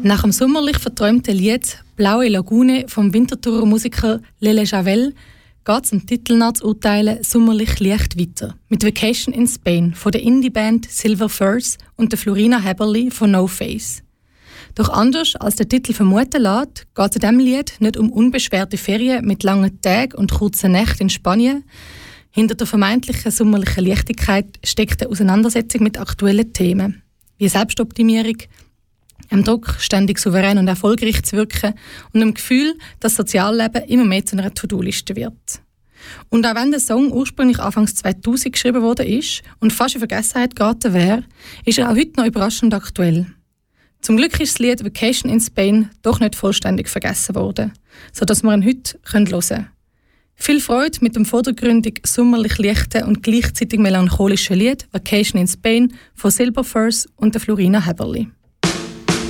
Nach dem sommerlich verträumten Lied «Blaue Lagune» vom Winterthurer Musiker Lele Javel geht es im Titel nach zu urteilen sommerlich leicht weiter. Mit «Vacation in Spain» von der Indie-Band Silver Firs und der Florina Heberli von No Face. Doch anders als der Titel vermuten lässt, geht es in diesem Lied nicht um unbeschwerte Ferien mit langen Tagen und kurzen Nächten in Spanien. Hinter der vermeintlichen sommerlichen Leichtigkeit steckt eine Auseinandersetzung mit aktuellen Themen, wie Selbstoptimierung, dem Druck, ständig souverän und erfolgreich zu wirken und dem Gefühl, dass das Sozialleben immer mehr zu einer To-Do-Liste wird. Und auch wenn der Song ursprünglich Anfangs 2000 geschrieben worden ist und fast in Vergessenheit geraten wäre, ist er auch heute noch überraschend aktuell. Zum Glück ist das Lied «Vacation in Spain» doch nicht vollständig vergessen worden, sodass wir ihn heute hören können. Viel Freude mit dem vordergründig sommerlich leichten und gleichzeitig melancholischen Lied «Vacation in Spain» von Silver Firs und der Florina Heberli.